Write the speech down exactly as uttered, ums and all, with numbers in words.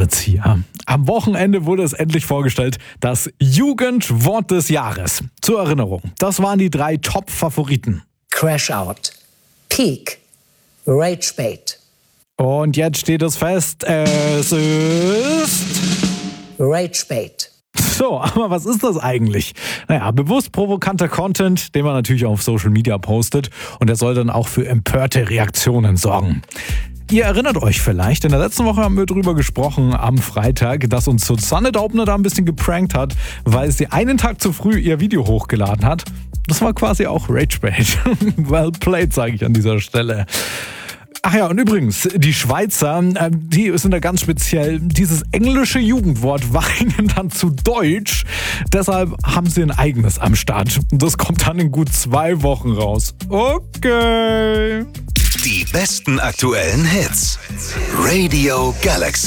Schraubenzieher. Am Wochenende wurde es endlich vorgestellt, das Jugendwort des Jahres. Zur Erinnerung, das waren die drei Top-Favoriten. Crash-Out, Peak, Ragebait. Und jetzt steht es fest, es ist... Ragebait. So, aber was ist das eigentlich? Naja, bewusst provokanter Content, den man natürlich auf Social Media postet, und der soll dann auch für empörte Reaktionen sorgen. Ihr erinnert euch vielleicht, in der letzten Woche haben wir drüber gesprochen, am Freitag, dass uns Susanne Daubner da ein bisschen geprankt hat, weil sie einen Tag zu früh ihr Video hochgeladen hat. Das war quasi auch Ragebait. Well played, sage ich an dieser Stelle. Ach ja, und übrigens, die Schweizer, die sind da ganz speziell. Dieses englische Jugendwort war ihnen dann zu deutsch. Deshalb haben sie ein eigenes am Start. Das kommt dann in gut zwei Wochen raus. Okay. Die besten aktuellen Hits. Radio Galaxy.